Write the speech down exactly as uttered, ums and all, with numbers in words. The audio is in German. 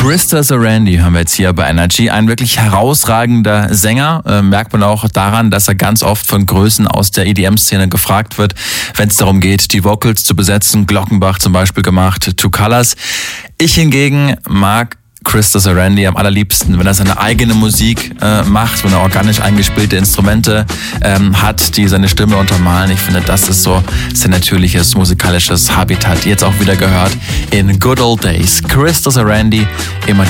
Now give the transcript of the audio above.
Krista Sarandí hören wir jetzt hier bei Energy. Ein wirklich herausragender Sänger. Äh, merkt man auch daran, dass er ganz oft von Größen aus der E D M-Szene gefragt wird, wenn es darum geht, die Vocals zu besetzen. Glockenbach zum Beispiel gemacht, Two Colors. Ich hingegen mag Krista Sarandí am allerliebsten, wenn er seine eigene Musik äh, macht, wenn er organisch eingespielte Instrumente ähm, hat, die seine Stimme untermalen. Ich finde, das ist so sein natürliches musikalisches Habitat. Jetzt auch wieder gehört in Good Old Days. Krista Sarandí, immer